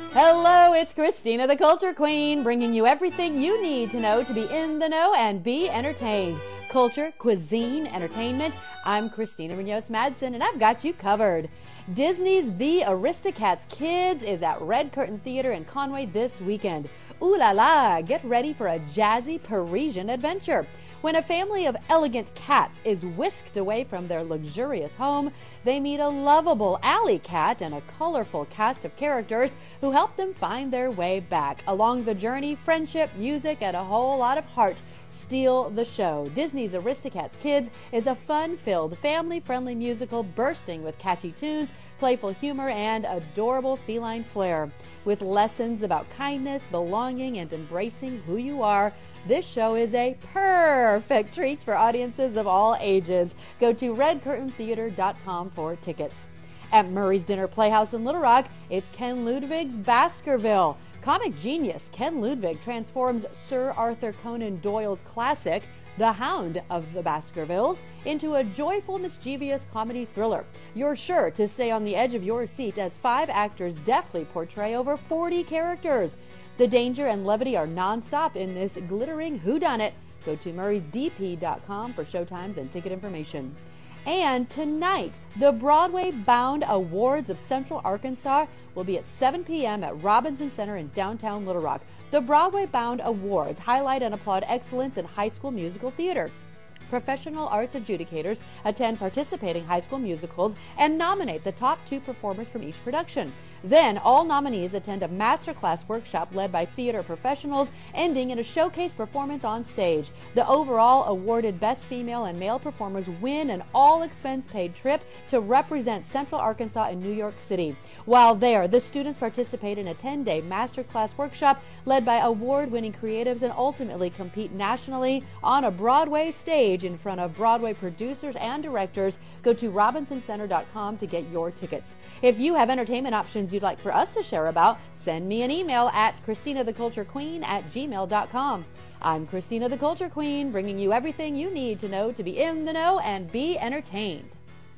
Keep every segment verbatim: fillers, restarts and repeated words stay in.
Hello, it's Christina the Culture Queen, bringing you everything you need to know to be in the know and be entertained. Culture, cuisine, entertainment. I'm Christina Munoz-Madsen, and I've got you covered. Disney's The Aristocats Kids is at Red Curtain Theater in Conway this weekend. Ooh la la, get ready for a jazzy Parisian adventure. When a family of elegant cats is whisked away from their luxurious home, they meet a lovable alley cat and a colorful cast of characters who help them find their way back. Along the journey, friendship, music, and a whole lot of heart steal the show. Disney's Aristocats Kids is a fun-filled, family-friendly musical bursting with catchy tunes, playful humor, and adorable feline flair. With lessons about kindness, belonging, and embracing who you are, this show is a perfect treat for audiences of all ages. Go to red curtain theater dot com for tickets. At Murray's Dinner Playhouse in Little Rock, it's Ken Ludwig's Baskerville. Comic genius Ken Ludwig transforms Sir Arthur Conan Doyle's classic, The Hound of the Baskervilles, into a joyful, mischievous comedy thriller. You're sure to stay on the edge of your seat as five actors deftly portray over forty characters. The danger and levity are nonstop in this glittering whodunit. Go to murrays d p dot com for showtimes and ticket information. And tonight, the Broadway-bound Awards of Central Arkansas will be at seven p.m. at Robinson Center in downtown Little Rock. The Broadway-bound Awards highlight and applaud excellence in high school musical theater. Professional arts adjudicators attend participating high school musicals and nominate the top two performers from each production. Then, all nominees attend a masterclass workshop led by theater professionals, ending in a showcase performance on stage. The overall awarded Best Female and Male performers win an all-expense-paid trip to represent Central Arkansas in New York City. While there, the students participate in a ten-day masterclass workshop led by award-winning creatives and ultimately compete nationally on a Broadway stage in front of Broadway producers and directors. Go to robinson center dot com to get your tickets. If you have entertainment options you'd like for us to share about, send me an email at christina the culture queen at gmail dot com. I'm Christina the Culture Queen, bringing you everything you need to know to be in the know and be entertained.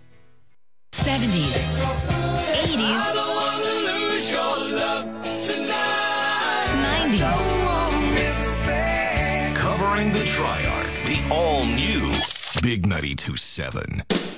seventies, eighties, nineties. Covering the Triarch, the all-new Big ninety-two point seven.